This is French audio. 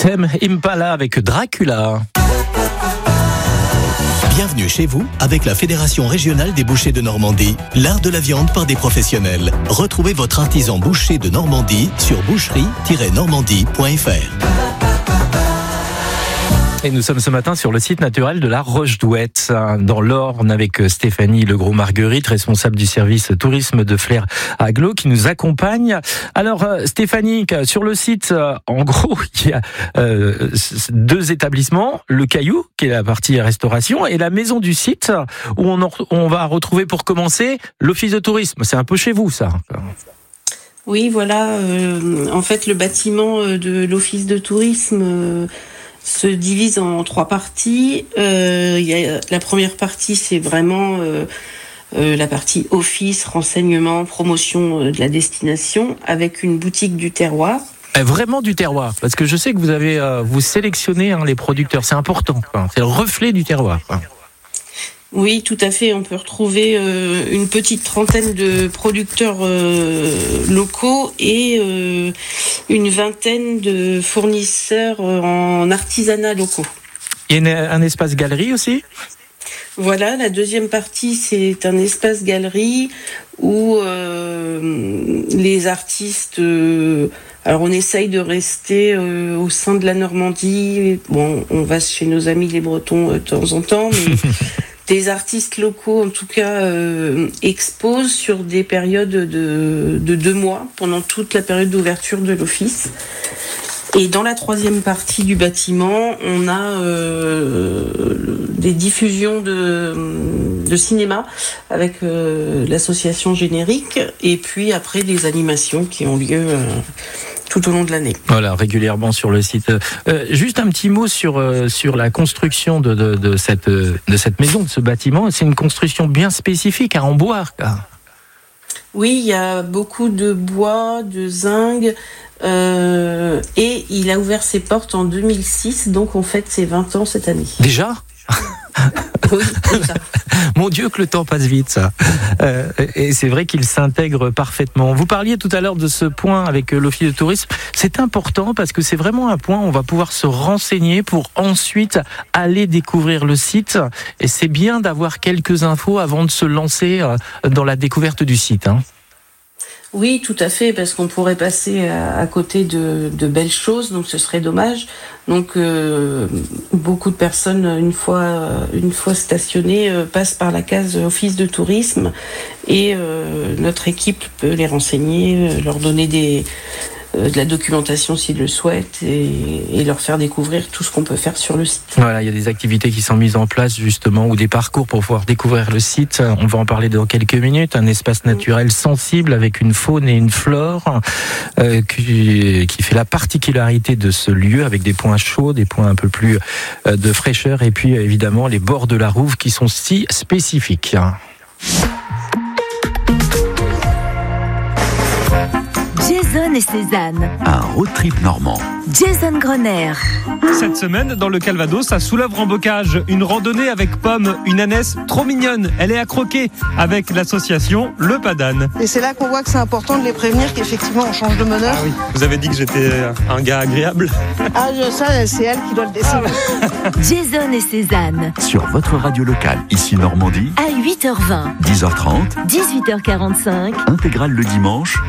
Tame Impala avec Dracula. Bienvenue chez vous avec la Fédération régionale des bouchers de Normandie, l'art de la viande par des professionnels. Retrouvez votre artisan boucher de Normandie sur boucherie-normandie.fr. Et nous sommes ce matin sur le site naturel de la Roche-Douette, dans l'Orne, avec Stéphanie Legros-Marguerite, responsable du service tourisme de Flers Aglo, qui nous accompagne. Alors, Stéphanie, sur le site, en gros, il y a deux établissements, le Caillou, qui est la partie restauration, et la maison du site, où on va retrouver, pour commencer, l'office de tourisme. C'est un peu chez vous, ça. Oui, voilà. En fait, le bâtiment de l'office de tourisme se divise en trois parties. La première partie, c'est vraiment la partie office, renseignement, promotion de la destination, avec une boutique du terroir. Vraiment du terroir, parce que je sais que vous sélectionnez les producteurs, c'est important. C'est le reflet du terroir. Oui, tout à fait. On peut retrouver une petite trentaine de producteurs locaux et une vingtaine de fournisseurs en artisanat locaux. Il y a un espace galerie aussi ? Voilà, la deuxième partie, c'est un espace galerie où les artistes... alors on essaye de rester au sein de la Normandie. Bon, on va chez nos amis les Bretons de temps en temps, mais... Des artistes locaux, en tout cas, exposent sur des périodes de 2 mois, pendant toute la période d'ouverture de l'office. Et dans la troisième partie du bâtiment, on a des diffusions de cinéma avec l'association Générique, et puis après des animations qui ont lieu tout au long de l'année. Voilà, régulièrement sur le site. Juste un petit mot sur la construction de cette maison, de ce bâtiment. C'est une construction bien spécifique, en bois. Oui, il y a beaucoup de bois, de zinc, et il a ouvert ses portes en 2006, donc on fête ses 20 ans cette année. Déjà ? Oui, déjà. Mon Dieu, que le temps passe vite, ça. Et c'est vrai qu'il s'intègre parfaitement. Vous parliez tout à l'heure de ce point avec l'office de tourisme. C'est important parce que c'est vraiment un point où on va pouvoir se renseigner pour ensuite aller découvrir le site. Et c'est bien d'avoir quelques infos avant de se lancer dans la découverte du site. Oui, tout à fait, parce qu'on pourrait passer à côté de belles choses, donc ce serait dommage. Donc beaucoup de personnes, une fois stationnées, passent par la case office de tourisme, et notre équipe peut les renseigner, leur donner de la documentation s'ils le souhaitent, et leur faire découvrir tout ce qu'on peut faire sur le site. Voilà, il y a des activités qui sont mises en place justement, ou des parcours pour pouvoir découvrir le site. On va en parler dans quelques minutes. Un espace naturel sensible avec une faune et une flore qui fait la particularité de ce lieu, avec des points chauds, des points un peu plus de fraîcheur, et puis évidemment les bords de la Rouve qui sont si spécifiques. Jason et Cézanne. Un road trip normand. Jason Grenier. Cette semaine, dans le Calvados, à Soulèvre-en-Bocage, une randonnée avec Pomme, une ânesse trop mignonne. Elle est à croquer avec l'association Le Padane. Et c'est là qu'on voit que c'est important de les prévenir qu'effectivement on change de meneur. Ah oui, vous avez dit que j'étais un gars agréable. Ah, ça, c'est elle qui doit le décider. Jason et Cézanne. Sur votre radio locale, ici Normandie, À 8h20, 10h30, 18h45. intégrale le dimanche,